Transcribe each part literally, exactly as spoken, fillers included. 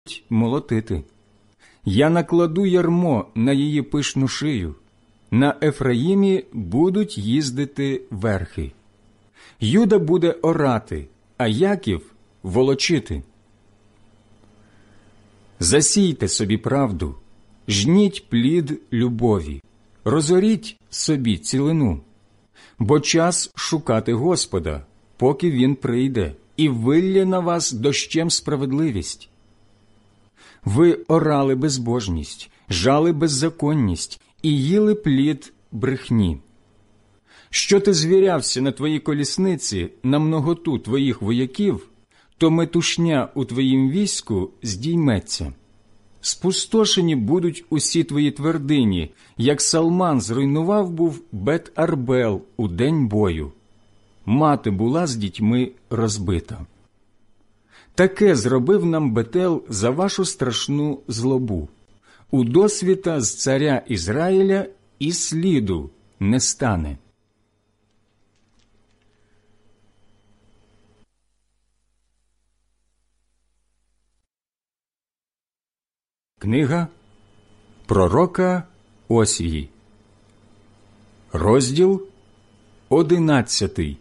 молотити. Я накладу ярмо на її пишну шию, на Ефраїмі будуть їздити верхи. Юда буде орати, а Яків – волочити. Засійте собі правду, жніть плід любові, розоріть собі цілину, бо час шукати Господа, поки Він прийде, і виллє на вас дощем справедливість. Ви орали безбожність, жали беззаконність і їли плід брехні. Що ти звірявся на твоїй колісниці, на многоту твоїх вояків, то метушня у твоїм війську здійметься. Спустошені будуть усі твої твердині, як Салман зруйнував був Бет-Арбел у день бою. Мати була з дітьми розбита. Таке зробив нам Бетел за вашу страшну злобу. У досвіта з царя Ізраїля і сліду не стане. Книга пророка Осії, розділ одинадцятий.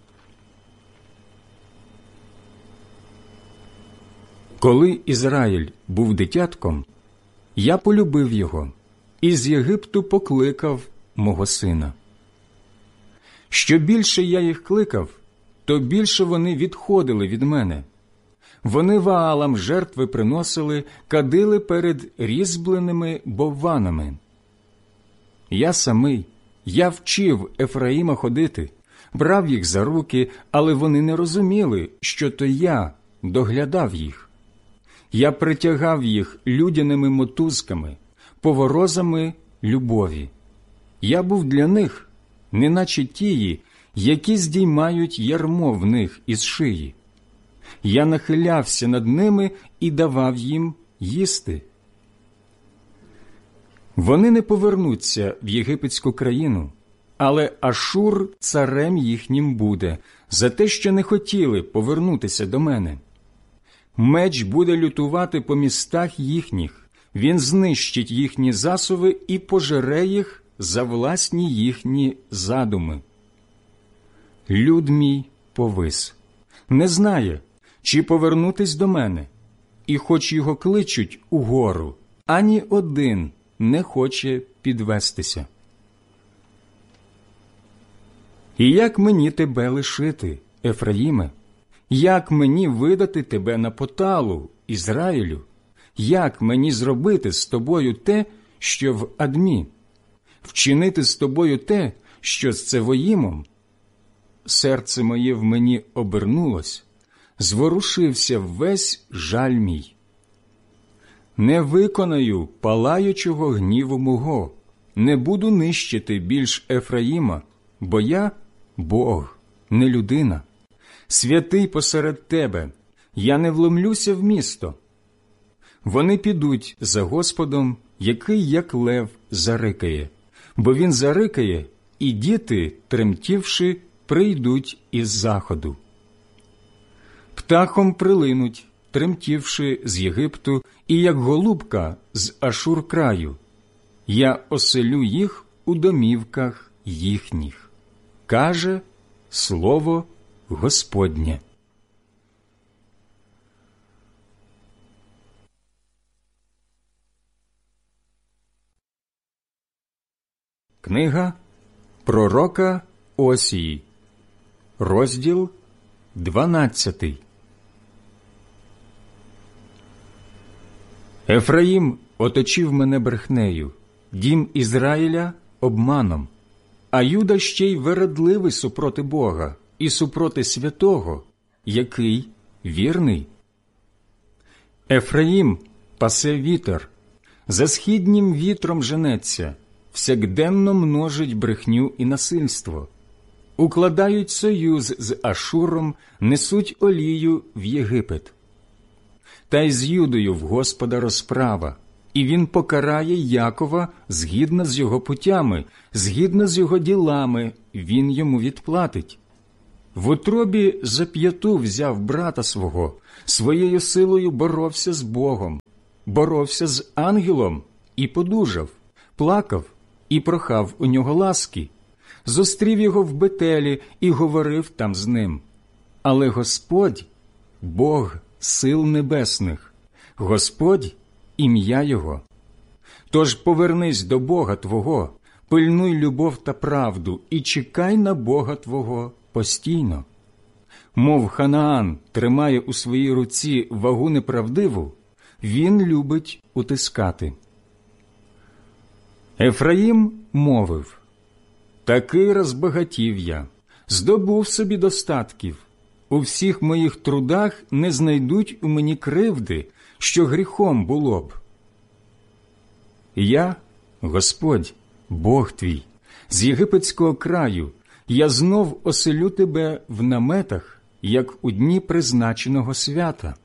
Коли Ізраїль був дитятком, я полюбив його, і з Єгипту покликав мого сина. Що більше я їх кликав, то більше вони відходили від мене. Вони Ваалам жертви приносили, кадили перед різьбленими бовванами. Я самий, я вчив Ефраїма ходити, брав їх за руки, але вони не розуміли, що то я доглядав їх. Я притягав їх людяними мотузками, поворозами любові. Я був для них, неначе тії, які здіймають ярмо в них із шиї. Я нахилявся над ними і давав їм їсти. Вони не повернуться в єгипетську країну, але Ашур царем їхнім буде за те, що не хотіли повернутися до мене. Меч буде лютувати по містах їхніх, він знищить їхні засуви і пожере їх за власні їхні задуми. Люд мій повис, не знає, чи повернутись до мене, і хоч його кличуть угору, ані один не хоче підвестися. І як мені тебе лишити, Ефраїме? Як мені видати тебе на поталу, Ізраїлю? Як мені зробити з тобою те, що в Адмі? Вчинити з тобою те, що з Цевоїмом? Серце моє в мені обернулось, зворушився весь жаль мій. Не виконаю палаючого гніву мого, не буду нищити більш Ефраїма, бо я – Бог, не людина. Святий посеред тебе, я не вломлюся в місто. Вони підуть за Господом, який, як лев, зарикає, бо він зарикає, і діти, тремтівши, прийдуть із заходу. Птахом прилинуть, тремтівши з Єгипту, і як голубка з Ашур краю. Я оселю їх у домівках їхніх. Каже слово Господнє. Книга пророка Осії, розділ дванадцятий. Ефраїм оточив мене брехнею, дім Ізраїля – обманом, а Юда ще й вередливий супроти Бога і супроти святого, який вірний. Ефраїм пасе вітер, за східнім вітром женеться, всякденно множить брехню і насильство. Укладають союз з Ашуром, несуть олію в Єгипет. Та й з Юдою в Господа розправа, і він покарає Якова згідно з його путями, згідно з його ділами він йому відплатить. В утробі за п'яту взяв брата свого, своєю силою боровся з Богом, боровся з ангелом і подужав, плакав і прохав у нього ласки, зустрів його в Бетелі і говорив там з ним. Але Господь – Бог сил небесних, Господь – ім'я Його. Тож повернись до Бога твого, пильнуй любов та правду і чекай на Бога твого постійно. Мов Ханаан тримає у своїй руці вагу неправдиву, він любить утискати. Ефраїм мовив: «Таки розбагатів я, здобув собі достатків, у всіх моїх трудах не знайдуть у мені кривди, що гріхом було б. Я, Господь, Бог твій, з єгипетського краю, я знов оселю тебе в наметах, як у дні призначеного свята.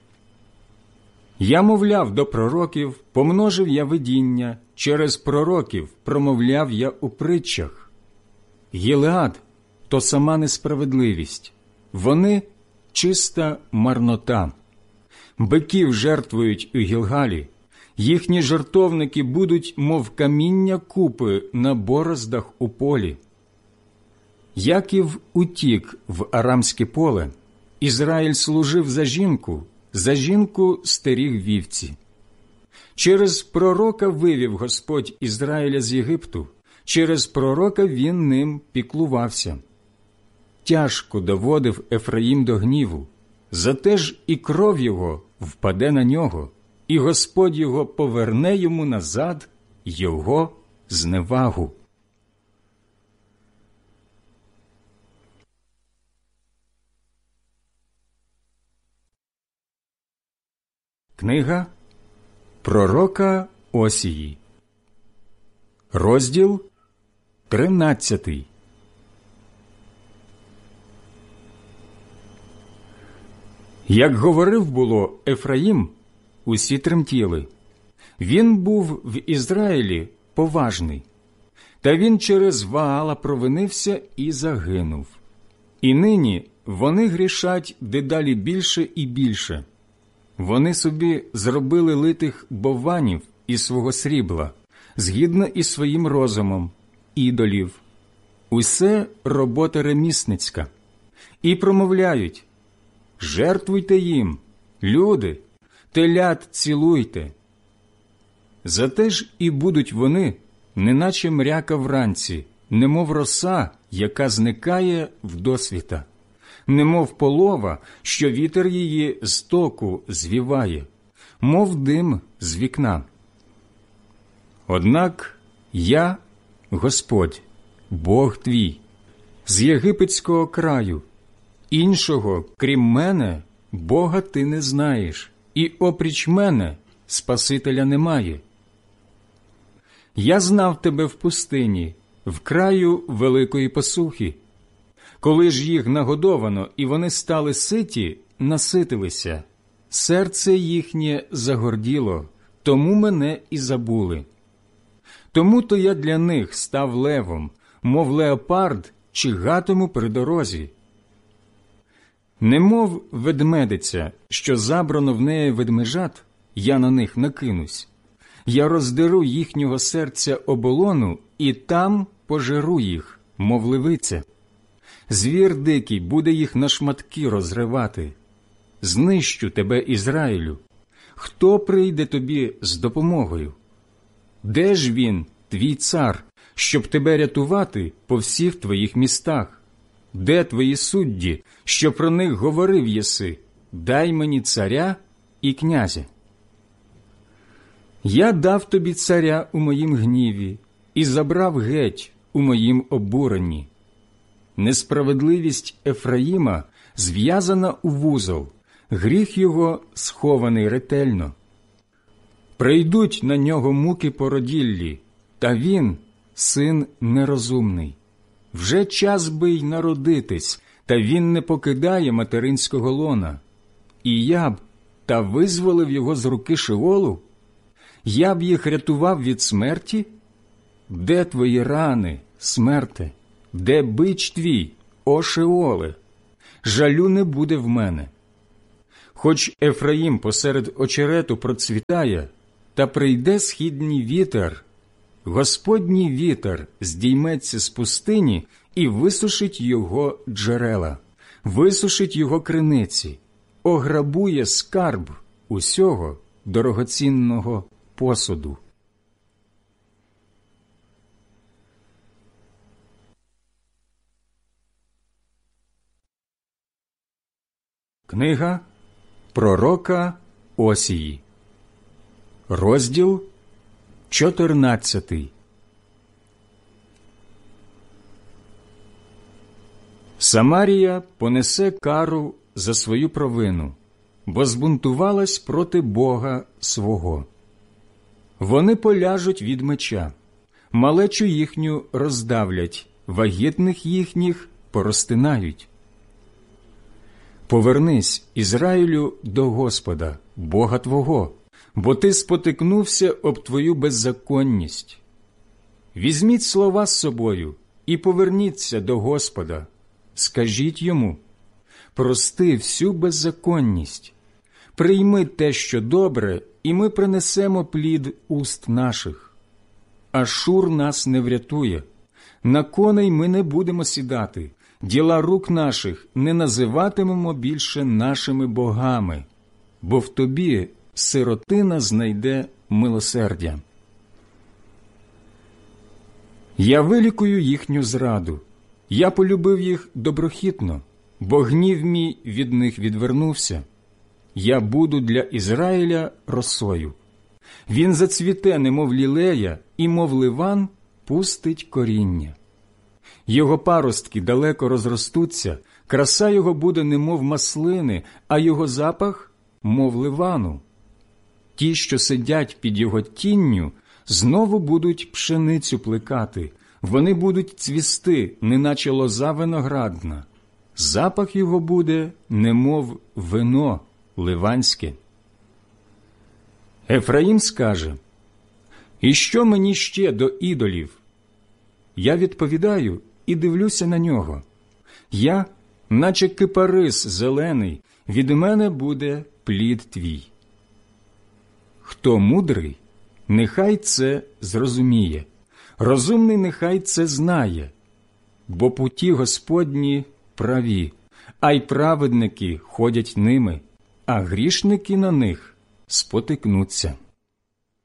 Я мовляв до пророків, помножив я видіння, через пророків промовляв я у притчах. Гілеад – то сама несправедливість, вони – чиста марнота. Биків жертвують у Гілгалі, їхні жертовники будуть, мов каміння купи на бороздах у полі. Яків утік в арамське поле, Ізраїль служив за жінку, за жінку стеріг вівці. Через пророка вивів Господь Ізраїля з Єгипту, через пророка він ним піклувався. Тяжко доводив Ефраїм до гніву, зате ж і кров його впаде на нього, і Господь його поверне йому назад його зневагу». Книга пророка Осії, розділ тринадцятий. Як говорив було Ефраїм, усі тремтіли. Він був в Ізраїлі поважний, та він через Ваала провинився і загинув. І нині вони грішать дедалі більше і більше. Вони собі зробили литих бованів із свого срібла, згідно із своїм розумом, ідолів. Усе робота ремісницька. І промовляють: «Жертвуйте їм, люди, телят цілуйте». Зате ж і будуть вони, неначе мряка вранці, немов роса, яка зникає вдосвіта, немов полова, що вітер її з току звіває, мов дим з вікна. Однак я, Господь, Бог твій, з єгипетського краю, іншого, крім мене, Бога ти не знаєш, і опріч мене Спасителя немає. Я знав тебе в пустині, в краю великої посухи. Коли ж їх нагодовано, і вони стали ситі, наситилися, серце їхнє загорділо, тому мене і забули. Тому-то я для них став левом, мов леопард, чигатиму при дорозі. Немов ведмедиця, що забрано в неї ведмежат, я на них накинусь. Я роздеру їхнього серця оболону, і там пожеру їх, мов левиця. Звір дикий буде їх на шматки розривати. Знищу тебе, Ізраїлю. Хто прийде тобі з допомогою? Де ж він, твій цар, щоб тебе рятувати по всіх твоїх містах? Де твої судді, що про них говорив єси? Дай мені царя і князя. Я дав тобі царя у моїм гніві і забрав геть у моїм обуренні. Несправедливість Ефраїма зв'язана у вузол, гріх його схований ретельно. Прийдуть на нього муки породіллі, та він – син нерозумний. Вже час би й народитись, та він не покидає материнського лона. І я б та визволив його з руки Шеолу? Я б їх рятував від смерті? Де твої рани, смерте? Де бич твій, о Шеоле, жалю не буде в мене. Хоч Ефраїм посеред очерету процвітає, та прийде східній вітер, Господній вітер здійметься з пустині і висушить його джерела, висушить його криниці, ограбує скарб усього дорогоцінного посуду. Книга пророка Осії, розділ чотирнадцятий. Самарія понесе кару за свою провину, бо збунтувалась проти Бога свого. Вони поляжуть від меча, малечу їхню роздавлять, вагітних їхніх порозтинають. Повернись, Ізраїлю, до Господа, Бога твого, бо ти спотикнувся об твою беззаконність. Візьміть слова з собою і поверніться до Господа. Скажіть йому: прости всю беззаконність, прийми те, що добре, і ми принесемо плід уст наших. Ашур нас не врятує, на коней ми не будемо сідати, діла рук наших не називатимемо більше нашими богами, бо в тобі сиротина знайде милосердя. Я вилікую їхню зраду, я полюбив їх доброхітно, бо гнів мій від них відвернувся. Я буду для Ізраїля росою. Він зацвіте, немов лілея, і, мов ливан, пустить коріння. Його паростки далеко розростуться, краса його буде немов маслини, а його запах – мов ливану. Ті, що сидять під його тінню, знову будуть пшеницю плекати, вони будуть цвісти, неначе лоза виноградна. Запах його буде немов вино ливанське. Ефраїм скаже: «І що мені ще до ідолів?» Я відповідаю і дивлюся на нього. Я, наче кипарис зелений, від мене буде плід твій. Хто мудрий, нехай це зрозуміє, розумний нехай це знає, бо путі Господні праві, а й праведники ходять ними, а грішники на них спотикнуться.